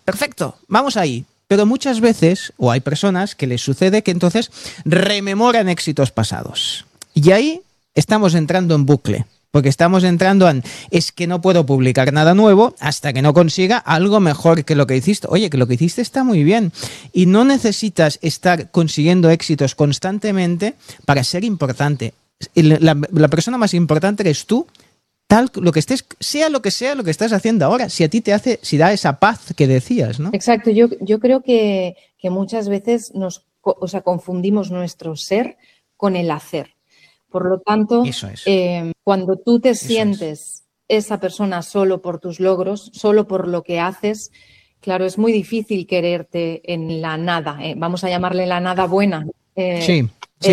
perfecto, vamos ahí. Pero muchas veces, o hay personas que les sucede que entonces rememoran éxitos pasados. Y ahí estamos entrando en bucle. Porque estamos entrando en, es que no puedo publicar nada nuevo hasta que no consiga algo mejor que lo que hiciste. Oye, que lo que hiciste está muy bien. Y no necesitas estar consiguiendo éxitos constantemente para ser importante. La persona más importante eres tú, tal lo que estés, sea lo que estás haciendo ahora, si a ti te hace, si da esa paz que decías, ¿no? Exacto, yo creo que muchas veces confundimos nuestro ser con el hacer. Por lo tanto, Eso es. Cuando tú te sientes esa persona solo por tus logros, solo por lo que haces, claro, es muy difícil quererte en la nada, vamos a llamarle la nada buena. Sí.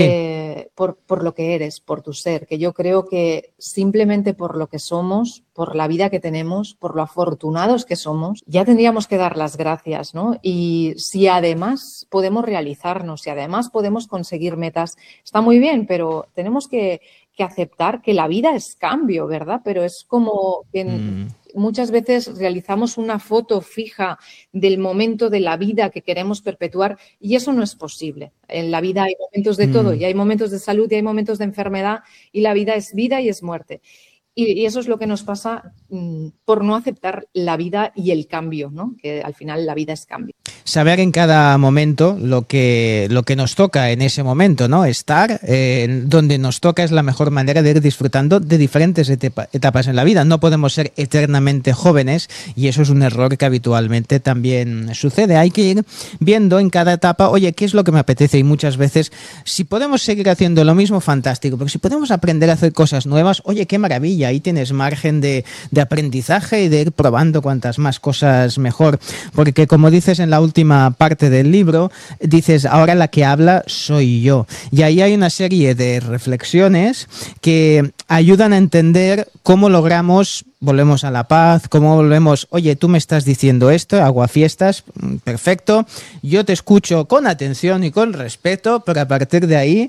Por lo que eres, por tu ser, que yo creo que simplemente por lo que somos, por la vida que tenemos, por lo afortunados que somos, ya tendríamos que dar las gracias, ¿no? Y si además podemos realizarnos, si además podemos conseguir metas, está muy bien, pero tenemos que aceptar que la vida es cambio, ¿verdad? Pero es como que muchas veces realizamos una foto fija del momento de la vida que queremos perpetuar y eso no es posible. En la vida hay momentos de todo y hay momentos de salud y hay momentos de enfermedad y la vida y es muerte. Y eso es lo que nos pasa por no aceptar la vida y el cambio, ¿no? Que al final la vida es cambio. Saber en cada momento lo que nos toca en ese momento, ¿no? Estar donde nos toca es la mejor manera de ir disfrutando de diferentes etapas en la vida. No podemos ser eternamente jóvenes y eso es un error que habitualmente también sucede. Hay que ir viendo en cada etapa, oye, ¿qué es lo que me apetece? Y muchas veces, si podemos seguir haciendo lo mismo, fantástico. Pero si podemos aprender a hacer cosas nuevas, oye, qué maravilla. Ahí tienes margen de aprendizaje y de ir probando cuantas más cosas mejor. Porque como dices en la última parte del libro, dices, ahora la que habla soy yo. Y ahí hay una serie de reflexiones que ayudan a entender cómo logramos, volvemos a la paz, cómo volvemos, oye, tú me estás diciendo esto, aguafiestas, perfecto, yo te escucho con atención y con respeto, pero a partir de ahí,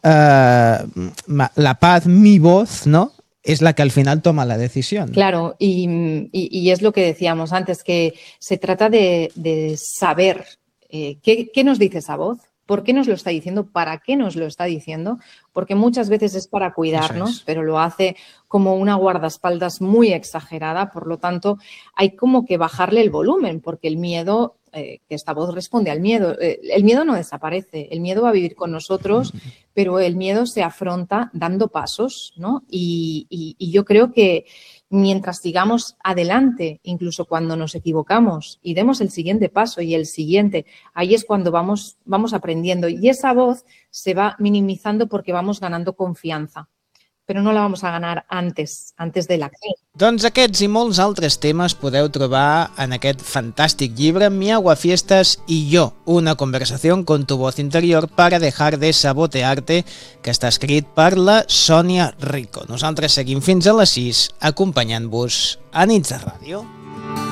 la paz, mi voz, ¿no?, es la que al final toma la decisión. Claro, y es lo que decíamos antes, que se trata de saber qué nos dice esa voz, por qué nos lo está diciendo, para qué nos lo está diciendo, porque muchas veces es para cuidarnos, pero lo hace como una guardaespaldas muy exagerada, por lo tanto hay como que bajarle el volumen, porque el miedo, que esta voz responde al miedo, el miedo no desaparece, el miedo va a vivir con nosotros, pero el miedo se afronta dando pasos, ¿no? Y yo creo que mientras sigamos adelante, incluso cuando nos equivocamos y demos el siguiente paso y el siguiente, ahí es cuando vamos aprendiendo y esa voz se va minimizando porque vamos ganando confianza, però no la vamos a ganar antes de l'acció. Doncs aquests i molts altres temes podeu trobar en aquest fantàstic llibre Mi aguafiestas y yo, una conversación con tu voz interior para dejar de sabotearte, que està escrit per la Sònia Rico. Nosaltres seguim fins a les 6 acompanyant-vos a Nits de Ràdio.